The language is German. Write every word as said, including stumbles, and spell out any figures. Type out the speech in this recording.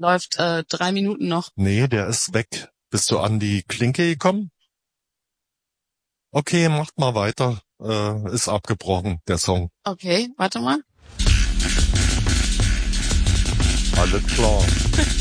läuft äh, drei Minuten noch. Nee, der ist weg. Bist du an die Klinke gekommen? Okay, macht mal weiter. Äh, ist abgebrochen, der Song. Okay, warte mal. Alles klar.